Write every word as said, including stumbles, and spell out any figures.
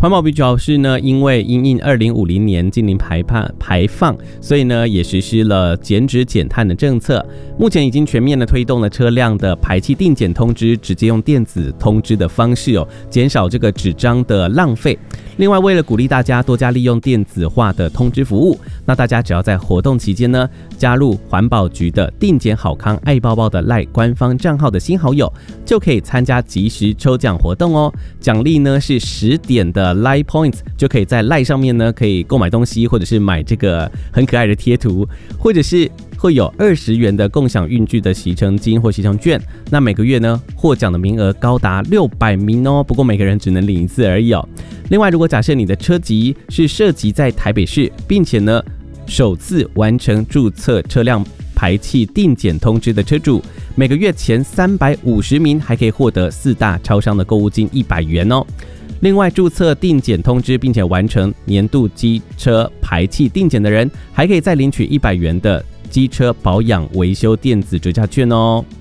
环保局表示呢，因为因应二零五零年净零排放排放，所以呢也实施了减脂减碳的政策。目前已经全面的推动了车辆的排气定检通知，直接用电子通知的方式哦，减少这个纸张的浪费。另外，为了鼓励大家多加利用电子化的通知服务，那大家只要在活动期间呢，加入环保局的定检好康爱包包的 LINE 官方账号的新好友，就可以参加即时抽奖活动哦。奖励呢是十点的 LINE Points， 就可以在 LINE 上面呢可以购买东西，或者是买这个很可爱的贴图，或者是会有二十元的共享运具的携程金或携程券。那每个月呢获奖的名额高达六百名哦，不过每个人只能领一次而已哦。另外，如果假设你的车籍是涉及在台北市，并且呢首次完成注册车辆排气定检通知的车主，每个月前三百五十名还可以获得四大超商的购物金一百元哦。另外，注册定检通知并且完成年度机车排气定检的人，还可以再领取一百元的机车保养维修电子折价券哦。